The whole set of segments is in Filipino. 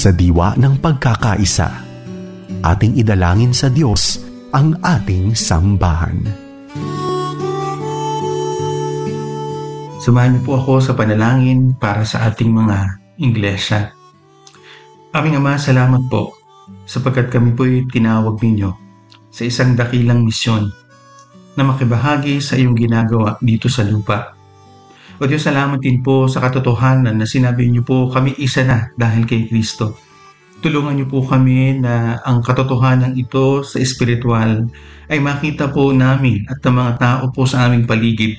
sa diwa ng pagkakaisa. Ating idalangin sa Diyos ang ating sambahan. Samahan niyo po ako sa panalangin para sa ating mga iglesia. Aming Ama, salamat po sapagkat kami po'y tinawag ninyo sa isang dakilang misyon na makibahagi sa iyong ginagawa dito sa lupa. O Diyos, salamat din po sa katotohanan na sinabi niyo po kami isa na dahil kay Kristo. Tulungan niyo po kami na ang katotohanan ito sa espiritual ay makita po namin at ng mga tao po sa aming paligid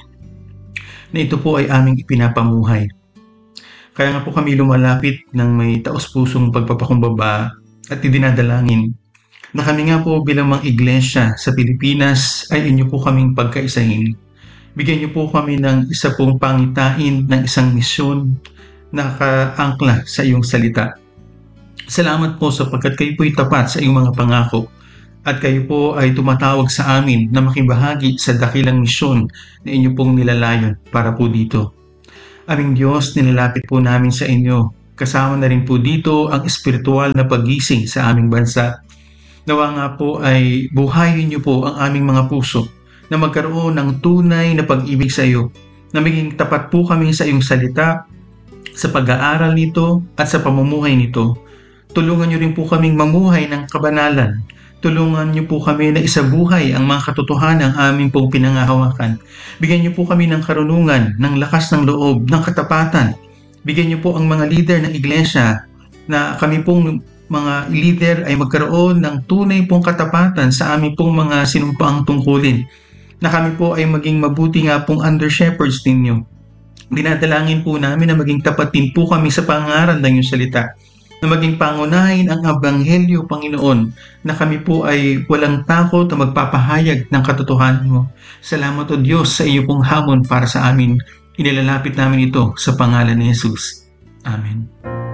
na ito po ay aming ipinapamuhay. Kaya nga po kami lumalapit ng may taos-pusong pagpapakumbaba at idinadalangin na kami nga po bilang mga iglesia sa Pilipinas ay inyo po kaming pagkaisahin. Bigyan niyo po kami ng isa pong pangitain ng isang misyon na nakaangkla sa iyong salita. Salamat po sapagkat kayo po'y tapat sa iyong mga pangako at kayo po ay tumatawag sa amin na makibahagi sa dakilang misyon na inyo pong nilalayon para po dito. Aming Diyos, nilalapit po namin sa inyo. Kasama na rin po dito ang espiritual na paggising sa aming bansa. Nawa nga po ay buhayin niyo po ang aming mga puso na magkaroon ng tunay na pag-ibig sa iyo, na maging tapat po kami sa iyong salita, sa pag-aaral nito at sa pamumuhay nito. Tulungan niyo rin po kaming mamuhay ng kabanalan. Tulungan niyo po kami na isabuhay ang mga katotohanan ng aming pong pinangahawakan. Bigyan niyo po kami ng karunungan, ng lakas ng loob, ng katapatan. Bigyan niyo po ang mga leader ng iglesia na kami pong mga leader ay magkaroon ng tunay pong katapatan sa aming pong mga sinumpaang tungkulin, na kami po ay maging mabuti nga pong under-shepherds ninyo. Dinadalangin po namin na maging tapat din po kami sa pangaral ng iyong salita, na maging pangunahin ang Ebanghelyo, Panginoon, na kami po ay walang takot na magpapahayag ng katotohanan mo. Salamat o Diyos sa iyo pong hamon para sa amin. Inilalapit namin ito sa pangalan ni Jesus. Amen.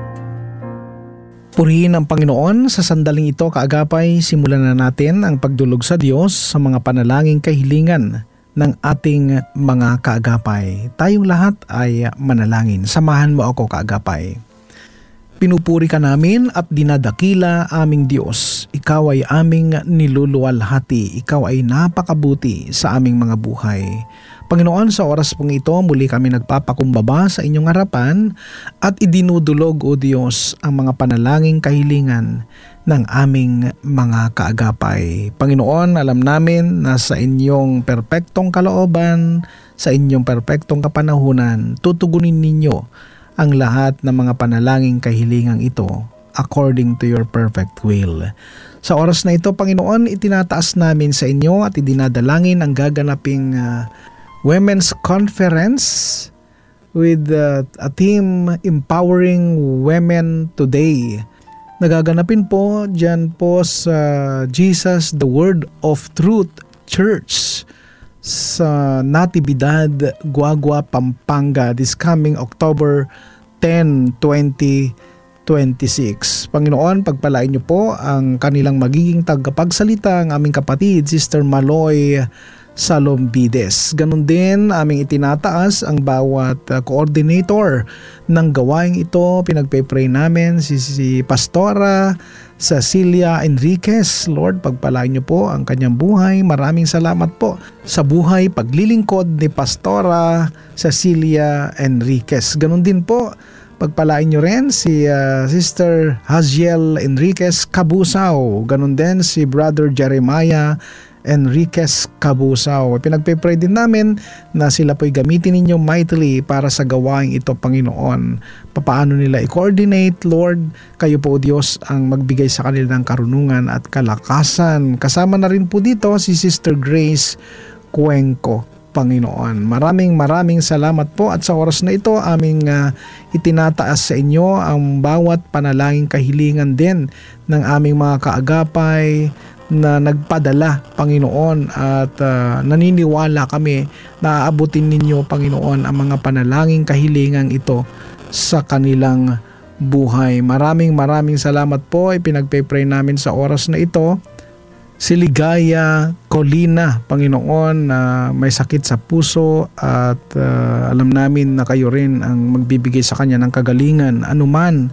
Purihin ang Panginoon. Sa sandaling ito, kaagapay, simulan na natin ang pagdulog sa Diyos sa mga panalangin kahilingan ng ating mga kaagapay. Tayong lahat ay manalangin. Samahan mo ako, kaagapay. Pinupuri ka namin at dinadakila aming Diyos. Ikaw ay aming niluluwalhati. Ikaw ay napakabuti sa aming mga buhay. Panginoon, sa oras pong ito, muli kami nagpapakumbaba sa inyong harapan at idinudulog, O Diyos, ang mga panalangin kahilingan ng aming mga kaagapay. Panginoon, alam namin na sa inyong perpektong kalooban, sa inyong perpektong kapanahunan, tutugunin ninyo ang lahat ng mga panalangin kahilingang ito according to your perfect will. Sa oras na ito, Panginoon, itinataas namin sa inyo at idinadalangin ang gaganaping Women's Conference with a theme Empowering Women Today. Nagaganapin po dyan po sa Jesus the Word of Truth Church sa Natividad, Guagua, Pampanga this coming October 10, 2026. Panginoon, pagpalain niyo po ang kanilang magiging tagapagsalita, ang aming kapatid, Sister Maloy Salombides. Ganon din aming itinataas ang bawat coordinator ng gawaing ito. Pinagpe-pray namin si Pastora Cecilia Enriquez. Lord, pagpalain niyo po ang kanyang buhay. Maraming salamat po sa buhay paglilingkod ni Pastora Cecilia Enriquez. Ganon din po, pagpalain niyo rin si Sister Haziel Enriquez Cabusao. Ganon din si Brother Jeremiah Enriquez Cabusao. Pinagpe-pray din namin na sila po'y gamitin ninyo mightily para sa gawaing ito, Panginoon. Papaano nila i-coordinate, Lord? Kayo po, Diyos, ang magbigay sa kanila ng karunungan at kalakasan. Kasama na rin po dito si Sister Grace Cuenco, Panginoon. Maraming salamat po, at sa oras na ito aming itinataas sa inyo ang bawat panalangin kahilingan din ng aming mga kaagapay na nagpadala, Panginoon, at naniniwala kami na aabutin ninyo, Panginoon, ang mga panalangin kahilingang ito sa kanilang buhay. Maraming salamat po. Ipinagpe-pray namin sa oras na ito si Ligaya Colina, Panginoon, na may sakit sa puso, at alam namin na kayo rin ang magbibigay sa kanya ng kagalingan anuman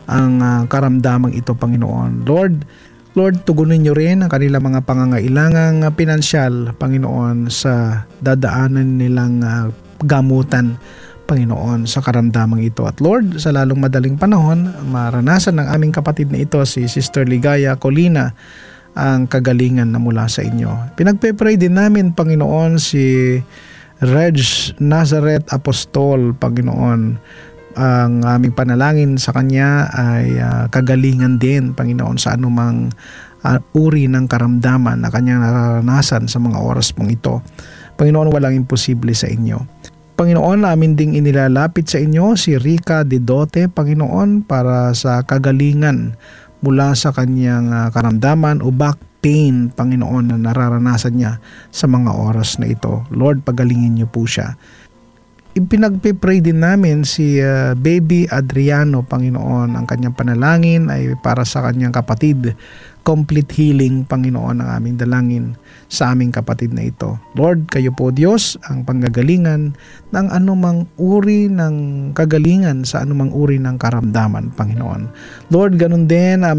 ang karamdamang ito, Panginoon. Lord, tugunin niyo rin ang kanilang mga pangangailangang pinansyal, Panginoon, sa dadaanan nilang gamutan, Panginoon, sa karamdamang ito. At Lord, sa lalong madaling panahon, maranasan ng aming kapatid na ito, si Sister Ligaya Colina, ang kagalingan na mula sa inyo. Pinagpe-pray din namin, Panginoon, si Reg Nazareth Apostol, Panginoon. Ang aming panalangin sa kanya ay kagalingan din, Panginoon, sa anumang uri ng karamdaman na kanyang naranasan sa mga oras pong ito. Panginoon, walang imposible sa inyo. Panginoon, namin ding inilalapit sa inyo si Rica Didote, Panginoon, para sa kagalingan mula sa kanyang karamdaman o back pain, Panginoon, na nararanasan niya sa mga oras na ito. Lord, pagalingin niyo po siya. Ipinagpipray din namin si Baby Adriano, Panginoon. Ang kanyang panalangin ay para sa kanyang kapatid. Complete healing, Panginoon, ang aming dalangin sa aming kapatid na ito. Lord, kayo po, Diyos, ang panggagalingan ng anumang uri ng kagalingan sa anumang uri ng karamdaman, Panginoon. Lord, ganun din